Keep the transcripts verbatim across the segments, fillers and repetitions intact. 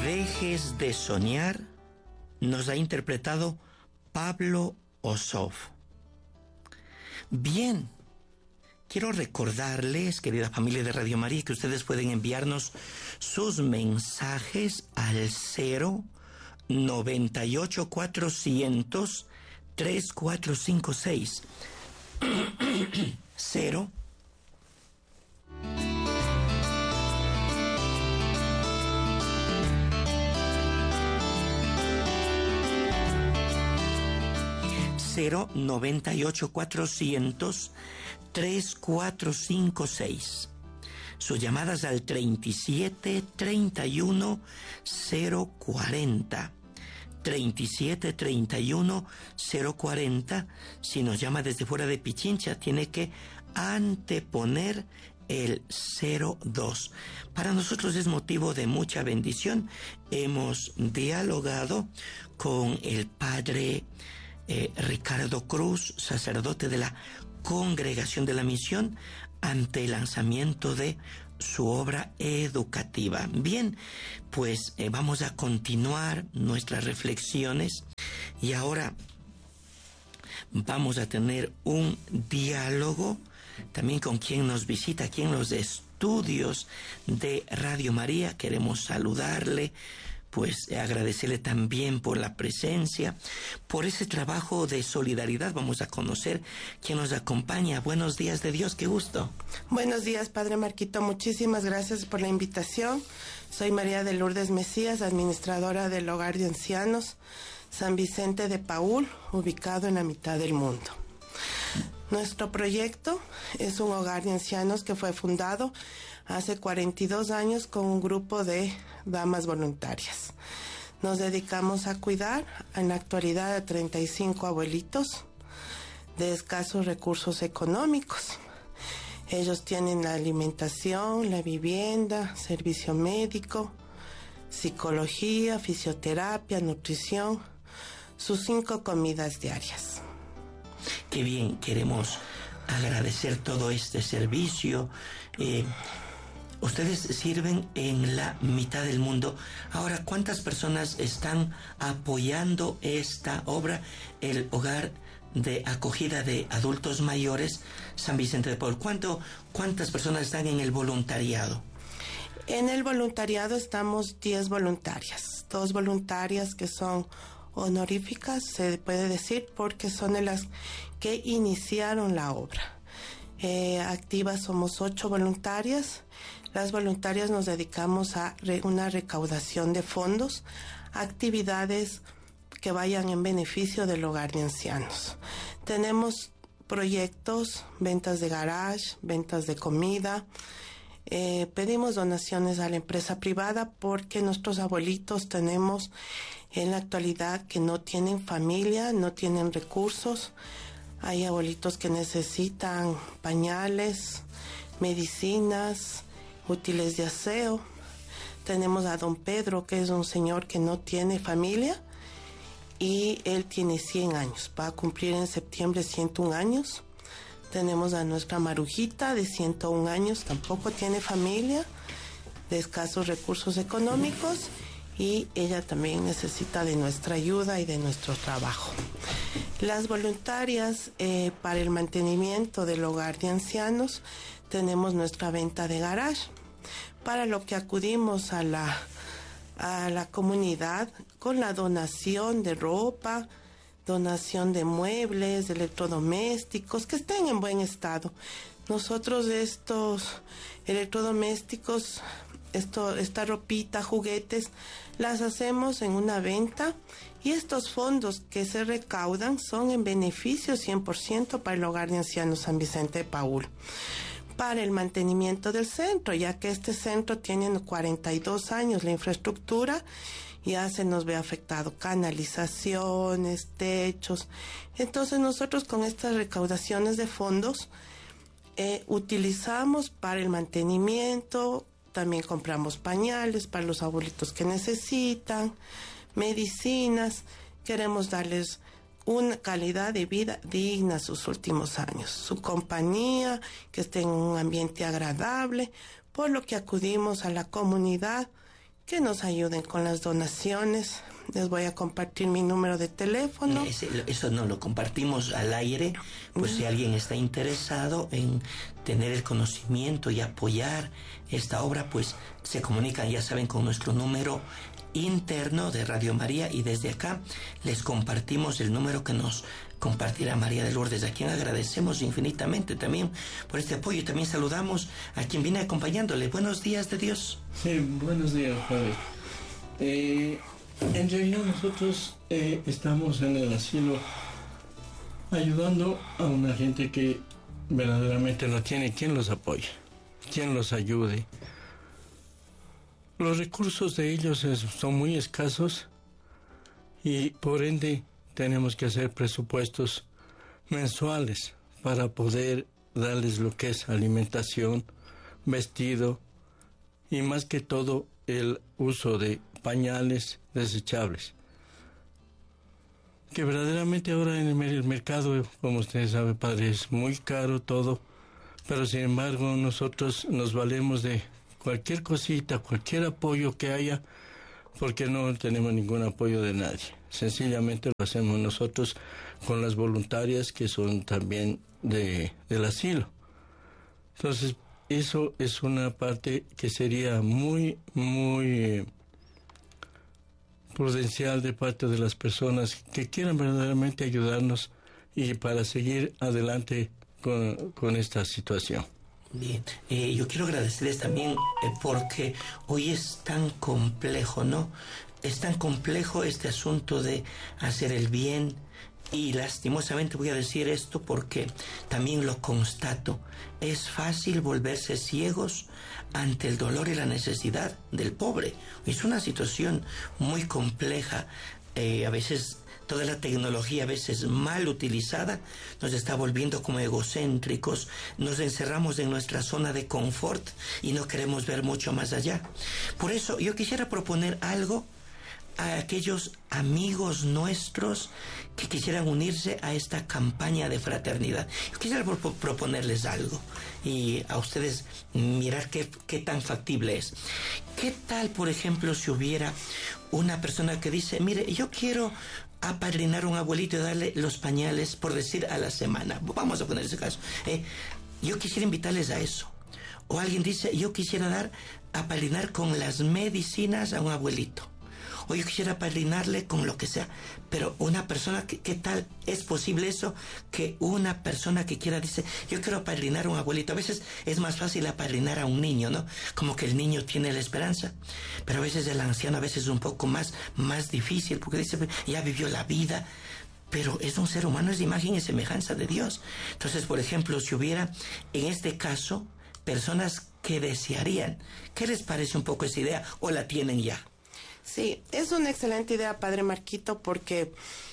dejes de soñar nos ha interpretado Pablo Ossoff. Bien, quiero recordarles, querida familia de Radio María, que ustedes pueden enviarnos sus mensajes al cero noventa y ocho cuatrocientos treinta y cuatro cincuenta y seis. Cero cero noventa y ocho cuatrocientos treinta y cuatro cincuenta y seis. Sus llamadas al treinta y siete treinta y uno cero cuarenta. treinta y siete treinta y uno cero cuarenta. Si nos llama desde fuera de Pichincha, tiene que anteponer el cero dos. Para nosotros es motivo de mucha bendición. Hemos dialogado con el padre eh, Ricardo Cruz, sacerdote de la Congregación de la Misión, ante el lanzamiento de su obra educativa. Bien, pues eh, vamos a continuar nuestras reflexiones y ahora vamos a tener un diálogo también con quien nos visita aquí en los estudios de Radio María. Queremos saludarle, pues agradecerle también por la presencia, por ese trabajo de solidaridad. Vamos a conocer quién nos acompaña. Buenos días de Dios, qué gusto. Buenos días, Padre Marquito, muchísimas gracias por la invitación. Soy María de Lourdes Mesías, administradora del Hogar de Ancianos San Vicente de Paúl, ubicado en la mitad del mundo. Nuestro proyecto es un hogar de ancianos que fue fundado hace cuarenta y dos años con un grupo de damas voluntarias. Nos dedicamos a cuidar en la actualidad a treinta y cinco abuelitos de escasos recursos económicos. Ellos tienen la alimentación, la vivienda, servicio médico, psicología, fisioterapia, nutrición, sus cinco comidas diarias. Qué bien, queremos agradecer todo este servicio. Eh, ustedes sirven en la mitad del mundo. Ahora, ¿cuántas personas están apoyando esta obra, el hogar de acogida de adultos mayores San Vicente de Paúl? ¿Cuánto, ¿Cuántas personas están en el voluntariado? En el voluntariado estamos diez voluntarias, dos voluntarias que son honoríficas, se puede decir, porque son de las que iniciaron la obra. Eh, activas somos ocho voluntarias. Las voluntarias nos dedicamos a re, una recaudación de fondos, actividades que vayan en beneficio del hogar de ancianos. Tenemos proyectos, ventas de garage, ventas de comida. Eh, pedimos donaciones a la empresa privada porque nuestros abuelitos tenemos en la actualidad que no tienen familia, no tienen recursos. Hay abuelitos que necesitan pañales, medicinas, útiles de aseo. Tenemos a don Pedro, que es un señor que no tiene familia y él tiene cien años, va a cumplir en septiembre ciento uno años. Tenemos a nuestra Marujita de ciento uno años, tampoco tiene familia, de escasos recursos económicos, y ella también necesita de nuestra ayuda y de nuestro trabajo. Las voluntarias eh, para el mantenimiento del hogar de ancianos tenemos nuestra venta de garage, para lo que acudimos a la, a la comunidad con la donación de ropa, donación de muebles, de electrodomésticos que estén en buen estado. Nosotros estos electrodomésticos, esto, esta ropita, juguetes, las hacemos en una venta y estos fondos que se recaudan son en beneficio cien por ciento para el Hogar de Ancianos San Vicente de Paúl, para el mantenimiento del centro, ya que este centro tiene cuarenta y dos años, la infraestructura ya se nos ve afectado, canalizaciones, techos. Entonces nosotros con estas recaudaciones de fondos eh, utilizamos para el mantenimiento, también compramos pañales para los abuelitos que necesitan, medicinas, queremos darles una calidad de vida digna a sus últimos años, su compañía, que estén en un ambiente agradable, por lo que acudimos a la comunidad que nos ayuden con las donaciones. Les voy a compartir mi número de teléfono. Ese, eso no lo compartimos al aire, pues uh-huh. si alguien está interesado en tener el conocimiento y apoyar esta obra, pues se comunican, ya saben, con nuestro número interno de Radio María, y desde acá les compartimos el número que nos compartirá María de Lourdes, a quien agradecemos infinitamente también por este apoyo. Y también saludamos a quien viene acompañándole. Buenos días de Dios. Sí, buenos días, Padre. Eh... En realidad nosotros eh, estamos en el asilo ayudando a una gente que verdaderamente no tiene quien los apoye, quien los ayude. Los recursos de ellos es, son muy escasos y por ende tenemos que hacer presupuestos mensuales para poder darles lo que es alimentación, vestido y más que todo el uso de pañales desechables, que verdaderamente ahora en el mercado, como ustedes saben, Padre, es muy caro todo, pero sin embargo nosotros nos valemos de cualquier cosita, cualquier apoyo que haya, porque no tenemos ningún apoyo de nadie. Sencillamente lo hacemos nosotros con las voluntarias que son también de, del asilo. Entonces, eso es una parte que sería muy, muy prudencial de parte de las personas que quieran verdaderamente ayudarnos y para seguir adelante con, con esta situación. Bien, eh, yo quiero agradecerles también eh, porque hoy es tan complejo, ¿no? Es tan complejo este asunto de hacer el bien, y lastimosamente voy a decir esto porque también lo constato. Es fácil volverse ciegos ante el dolor y la necesidad del pobre. Es una situación muy compleja. Eh, a veces toda la tecnología, a veces mal utilizada, nos está volviendo como egocéntricos. Nos encerramos en nuestra zona de confort y no queremos ver mucho más allá. Por eso yo quisiera proponer algo a aquellos amigos nuestros que quisieran unirse a esta campaña de fraternidad. Yo quisiera pro- proponerles algo y a ustedes mirar qué, qué tan factible es. ¿Qué tal, por ejemplo, si hubiera una persona que dice, mire, yo quiero apadrinar a un abuelito y darle los pañales, por decir, a la semana? Vamos a poner ese caso. ¿eh? Yo quisiera invitarles a eso. O alguien dice, yo quisiera dar, apadrinar con las medicinas a un abuelito. O yo quisiera apadrinarle con lo que sea. Pero una persona, que, ¿qué tal? ¿Es posible eso? Que una persona que quiera dice, yo quiero apadrinar a un abuelito. A veces es más fácil apadrinar a un niño, ¿no? Como que el niño tiene la esperanza. Pero a veces el anciano a veces es un poco más, más difícil, porque dice, ya vivió la vida. Pero es un ser humano, es de imagen y semejanza de Dios. Entonces, por ejemplo, si hubiera, en este caso, personas que desearían, ¿qué les parece un poco esa idea? ¿O la tienen ya? Sí, es una excelente idea, Padre Marquito, porque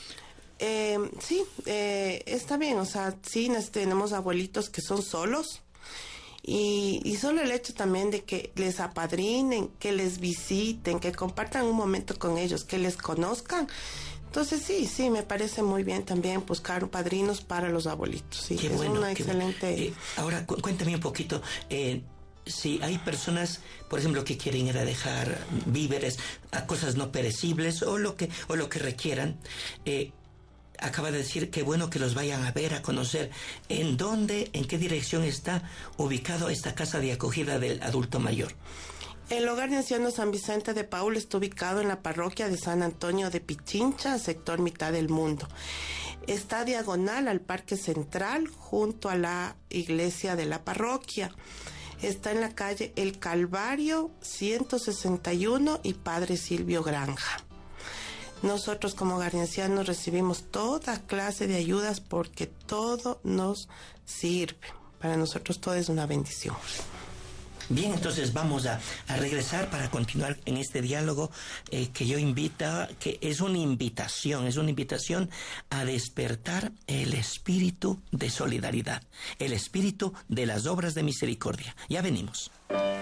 eh, sí, eh, está bien, o sea, sí tenemos abuelitos que son solos y, y solo el hecho también de que les apadrinen, que les visiten, que compartan un momento con ellos, que les conozcan. Entonces sí, sí, me parece muy bien también buscar padrinos para los abuelitos. Sí, qué es bueno, una qué excelente... Bueno. Eh, ahora, cu- cuéntame un poquito... Eh, Si hay personas, por ejemplo, que quieren ir a dejar víveres, a cosas no perecibles o lo que o lo que requieran, eh, acaba de decir que bueno que los vayan a ver, a conocer en dónde, en qué dirección está ubicado esta casa de acogida del adulto mayor. El Hogar de Ancianos San Vicente de Paúl está ubicado en la parroquia de San Antonio de Pichincha, sector Mitad del Mundo. Está diagonal al Parque Central, junto a la iglesia de la parroquia. Está en la calle El Calvario ciento sesenta y uno y Padre Silvio Granja. Nosotros como Hogar de Ancianos recibimos toda clase de ayudas porque todo nos sirve. Para nosotros todo es una bendición. Bien, entonces vamos a, a regresar para continuar en este diálogo eh, que yo invita, que es una invitación, es una invitación a despertar el espíritu de solidaridad, el espíritu de las obras de misericordia. Ya venimos.